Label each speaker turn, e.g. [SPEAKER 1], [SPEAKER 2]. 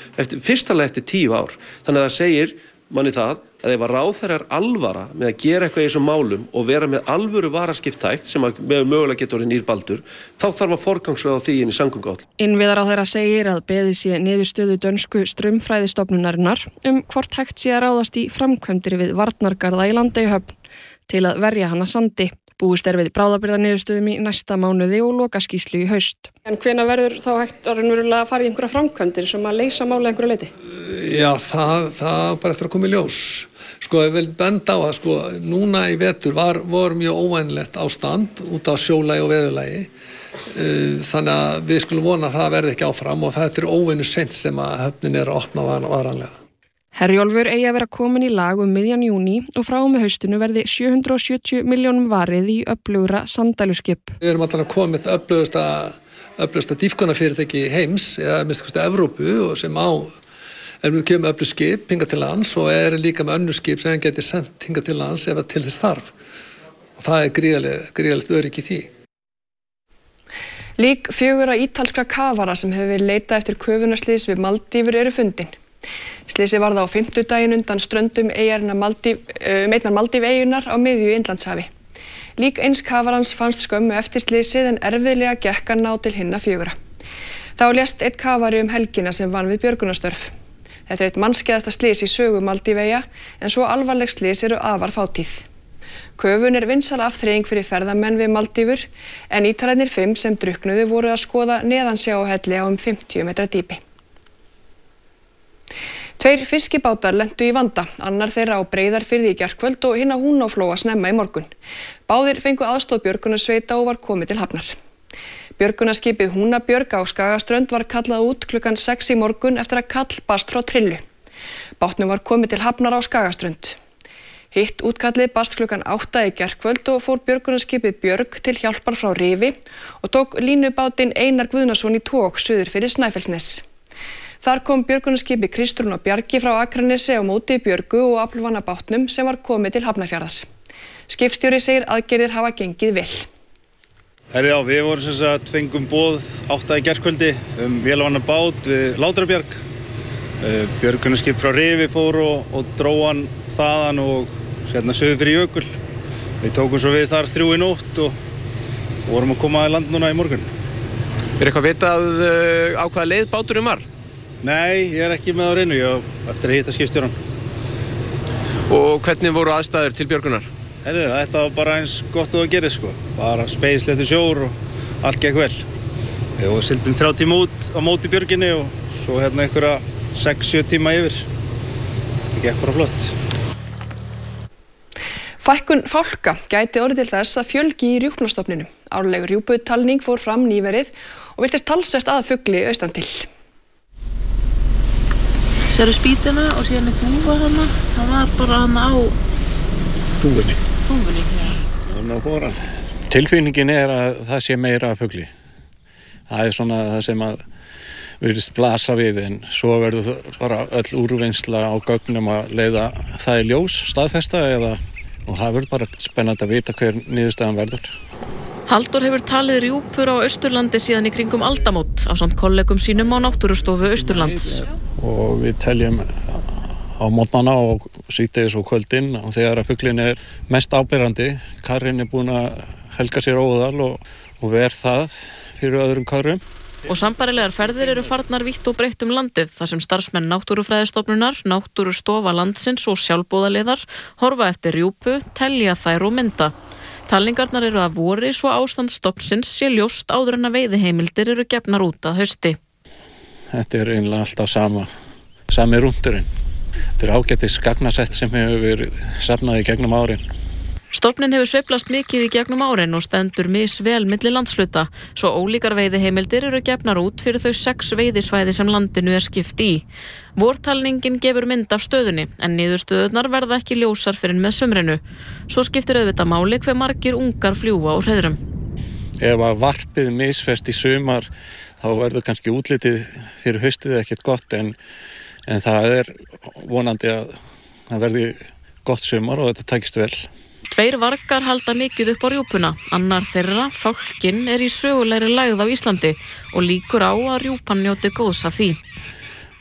[SPEAKER 1] fyrstalega eftir 10 ár. Þannig að það segir manni það að ef að ráðherrar alvara með að gera eitthvað í þessum málum og vera með alvöru varaskiptækt sem að mögulega getur orðið nýr baldur, þá þarf að forgangsraða því inn í samgönguáætlun.
[SPEAKER 2] Innviðaráðherra segir að beðið sé niðurstöðu dönsku straumfræðistofnunarinnar hvort hægt sé að ráðast í framkvæmdir við varnargarða í Landeyjahöfn til að verja hana sandi. Búist við bráðabirgðaniðurstöðum í næsta mánuði og lokaskýrslu í haust. En hvenær verður þá hægt að raunverulega fara í einhverja framkvæmdir sem að leysa málið einhverju leyti?
[SPEAKER 3] Já, það bara eftir að koma í ljós. Ég vil benda á að núna í vetur var mjög óvænlegt ástand út á sjólagi og veðurlagi. Þannig að við skulum vona að það verði ekki áfram og það er óvenju seint sem að höfnin er að opna varanlega.
[SPEAKER 2] Herjólfur eigi að vera komin í lag miðjan júní og frá og með haustinu verði 770 milljónum varið í öflugra sanddæluskip.
[SPEAKER 3] Við erum allan að koma með öflugasta dýpkunarfyrirtæki heims, eða minnst kosti Evrópu, og sem við kemur öflug skip hingað til lands og líka með önnur skip sem geti sendt hingað til lands ef til þess þarf. Og það gríðalegt öryggi í því.
[SPEAKER 2] Lík 4 ítalskra kafara sem hefur verið leitað eftir köfunarslys við Maldívur eru fundin. Slysið varð á 50 daginn undan ströndum einnar Maldíveyjunnar á miðju Indlandshafi. Lík eins kafarans fannst skömmu eftir slysið en erfiðlega gekk að ná til hinna 4. Þá lést einn kafari helgina sem vann við björgunarstörf. Þetta er eitt mannskæðasta slys í sögu Maldíveyja en svo alvarleg slys eru afar fátíð. Köfun er vinsæl afþreying fyrir ferðamenn við Maldívur en Ítalarnir 5 sem drukknuðu voru að skoða neðansjáhelli á 50 metra dýpi. 2 fiskibátar lentu í vanda, annar þeirra á Breiðarfirði í gærkvöld og hinn á Húnáflóa snemma í morgun. Báðir fengu aðstoð björgunarsveita og var komið til hafnar. Björgunarskipið Húnabjörg á Skagaströnd var kallað út klukkan 6 í morgun eftir að kall barst frá Trillu. Bátnum var komið til hafnar á Skagaströnd. Hitt útkallið barst klukkan 8 í gærkvöld og fór björgunarskipið Björg til hjálpar frá Rifi og tók línubátinn Einar Guðnason í tog suður fyrir Snæfellsnes. Þar kom björgunarskipi Kristrún og Bjargi frá Akranesi á móti Björgu og aflvana bátnum sem var komið til Hafnarfjarðar. Skipstjóri segir aðgerðir hafa gengið vel.
[SPEAKER 4] Við vorum fengum boð 8 í gærkvöldi vélarvana bát við Látrabjarg. Björgunarskip frá Rifi fór og dró hann þaðan og suður fyrir Jökul. Við tókum svo við þar 3 í nótt og vorum að koma að land núna í morgun.
[SPEAKER 5] Er eitthvað vitað á hvaða leið báturinn var?
[SPEAKER 4] Nei, ég er ekki með á reynu, ég á eftir að hitta skipstjóran.
[SPEAKER 5] Og hvernig voru aðstæður til björgunar?
[SPEAKER 4] Þetta var bara eins gott og að gera, bara spegilsléttur sjór og allt gekk vel. Við sigldum 3 tíma út á móti björginni og svo einhverja 6-7 tíma yfir. Þetta gekk bara flott.
[SPEAKER 2] Fækkun fálka gæti orðið til þess að fjölgi í rjúpnastofninum. Árleg rjúputalning fór fram nýverið og virtist talsvert að fugli austan til.
[SPEAKER 6] Sérðu spýtuna og síðan þúfa hana. Það var bara hana á
[SPEAKER 7] þúfunni.
[SPEAKER 6] Þúfunni, já.
[SPEAKER 7] Hana á boran. Tilfinningin er að það sé meira af fugli. Það er það sem að virðist blasa við en svo verður bara öll úrvinnsla á gögnum að leiða það í ljós, staðfesta og það verður bara spennandi að vita hver niðurstaðan verður.
[SPEAKER 6] Halldór hefur talið rjúpur á Austurlandi síðan í kringum aldamót ásamt kollegum sínum á Náttúrustofu Austurlands.
[SPEAKER 7] Og við teljum á morgnana og síðdegis og kvöldin og þegar að fuglinn er mest áberandi, karrinn er búin að helga sér óðal og ver það fyrir öðrum karrum.
[SPEAKER 6] Og sambærilegar ferðir eru farnar vítt og breitt landið þar sem starfsmenn Náttúrufræðistofnunar, Náttúrustofa landsins og sjálfboðaliðar horfa eftir rjúpu, telja þær og mynda. Talningarnar eru að vori svo ástand stofnsins sé ljóst áður en að veiðiheimildir eru gefnar út að hausti.
[SPEAKER 7] Þetta er eiginlega alltaf sami rúndurinn. Þetta er ágætis gagnasett sem hefur verið safnað í gegnum árin.
[SPEAKER 6] Stofninn hefur sveiflast mikið í gegnum árin og stendur misvel milli landshluta, svo ólíkar veiðiheimildir eru gefnar út fyrir þau 6 veiðisvæði sem landinu er skipt í. Vortalningin gefur mynd af stöðunni, en niðurstöðurnar verða ekki ljósar fyrr en með sumrinu. Svo skiptir auðvitað máli hve margir ungar fljúga á hreiðrum.
[SPEAKER 7] Ef að varpið misfest í sumar, þá verður kannski útlitið fyrir haustið ekkert gott, en það er vonandi að það verði gott sumar og þetta takist vel.
[SPEAKER 6] 2 vargar halda mikið upp á rjúpuna. Annar þeirra, fálkinn, er í sögulegri lægð á Íslandi og líkur á að rjúpan njóti góðs af því.